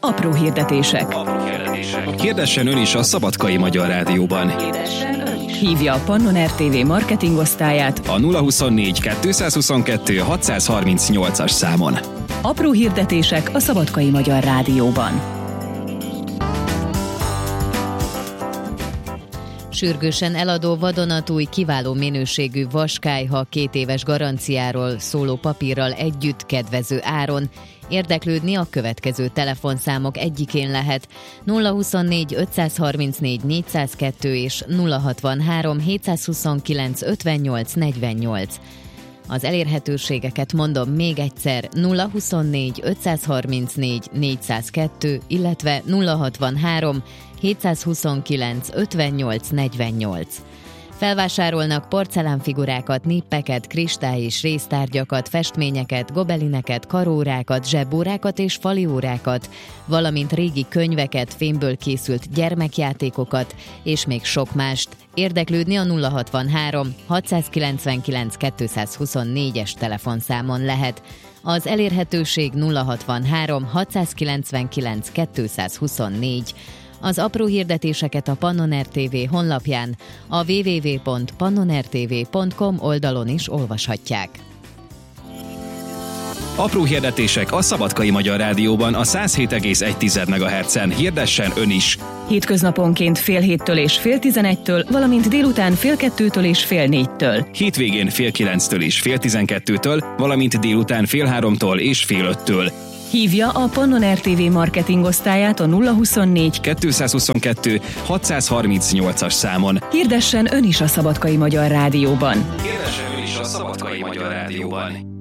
Apró hirdetések. Hirdessen ön is a Szabadkai Magyar Rádióban. Hívja a Pannon RTV marketingosztályát A 024 222 638-as számon. Apró hirdetések a Szabadkai Magyar Rádióban. Sürgősen eladó vadonatúj kiváló minőségű vaskályha 2 éves garanciáról szóló papírral együtt kedvező áron. Érdeklődni a következő telefonszámok egyikén lehet: 024 534 402 és 063 729 58 48. Az elérhetőségeket mondom még egyszer: 024 534 402, illetve 063 729 58 48. Felvásárolnak porcelánfigurákat, nippeket, kristály- és réztárgyakat, festményeket, gobelineket, karórákat, zsebórákat és faliórákat, valamint régi könyveket, fémből készült gyermekjátékokat, és még sok mást. Érdeklődni a 063 699 224-es telefonszámon lehet. Az elérhetőség 063 699 224. Az apró hirdetéseket a Pannon RTV honlapján, a www.pannonrtv.com oldalon is olvashatják. Apró hirdetések a Szabadkai Magyar Rádióban a 107,1 MHz-en. Hirdessen ön is! Hétköznaponként fél 7-től és fél 11-től, valamint délután fél 2-től és fél 4-től. Hétvégén fél 9-től és fél 12-től, valamint délután fél 3-tól és fél 5-től. Hívja a Pannon RTV marketingosztályát a 024 222 638-as számon. Hirdessen ön is a Szabadkai Magyar Rádióban. Hirdessen ön is a Szabadkai Magyar Rádióban.